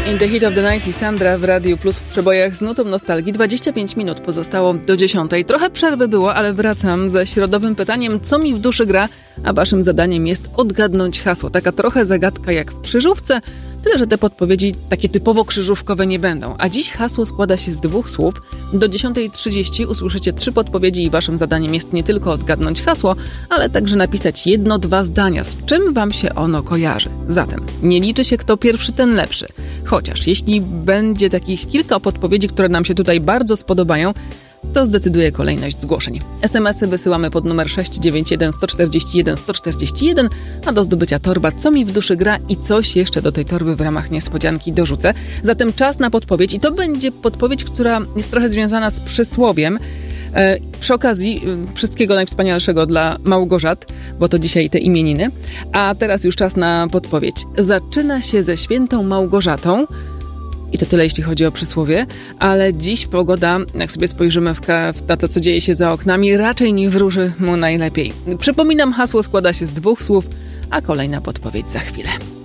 In the Heat of the Night i Sandra w Radiu Plus w przebojach z nutą nostalgii. 25 minut pozostało do 10. Trochę przerwy było, ale wracam ze środowym pytaniem, co mi w duszy gra, a waszym zadaniem jest odgadnąć hasło. Taka trochę zagadka jak w krzyżówce, tyle że te podpowiedzi takie typowo krzyżówkowe nie będą. A dziś hasło składa się z 2 słów. Do 10:30 usłyszycie 3 podpowiedzi i waszym zadaniem jest nie tylko odgadnąć hasło, ale także napisać 1-2 zdania, z czym wam się ono kojarzy. Zatem nie liczy się kto pierwszy, ten lepszy. Chociaż jeśli będzie takich kilka podpowiedzi, które nam się tutaj bardzo spodobają, to zdecyduje kolejność zgłoszeń. SMS-y wysyłamy pod numer 691 141 141, a do zdobycia torba Co mi w duszy gra i coś jeszcze do tej torby w ramach niespodzianki dorzucę. Zatem czas na podpowiedź i to będzie podpowiedź, która jest trochę związana z przysłowiem. Przy okazji wszystkiego najwspanialszego dla Małgorzat, bo to dzisiaj te imieniny. A teraz już czas na podpowiedź. Zaczyna się ze świętą Małgorzatą. I to tyle, jeśli chodzi o przysłowie, ale dziś pogoda, jak sobie spojrzymy na to, co dzieje się za oknami, raczej nie wróży mu najlepiej. Przypominam, hasło składa się z 2 słów, a kolejna podpowiedź za chwilę.